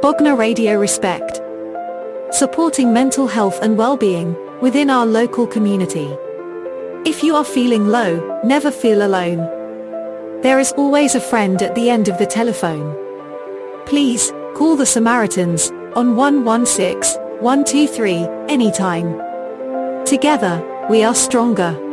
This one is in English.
Bognor Radio Respect. Supporting mental health and well-being within our local community. If you are feeling low, never feel alone. There is always a friend at the end of the telephone. Please, call the Samaritans on 116 123 anytime. Together, we are stronger.